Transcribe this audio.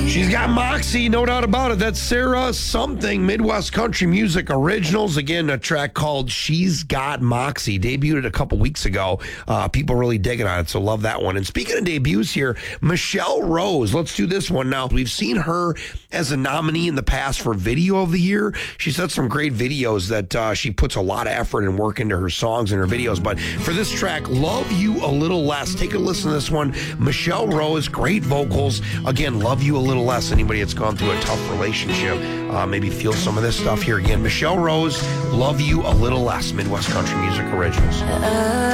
She's got moxie, no doubt about it. That's Sarah Something, Midwest Country Music Originals. Again, a track called She's Got Moxie. Debuted a couple weeks ago. People really digging on it, so love that one. And speaking of debuts here, Michelle Rose. Let's do this one now. We've seen her as a nominee in the past for Video of the Year. She's had some great videos that she puts a lot of effort and work into her songs and her videos. But for this track, Love You a Little Less, take a listen to this one. Michelle Rose, great vocals. Again, Love You a Little Less. Anybody that's gone through a tough relationship, maybe feel some of this stuff here again. Michelle Rose, Love You a Little Less, Midwest Country Music Originals.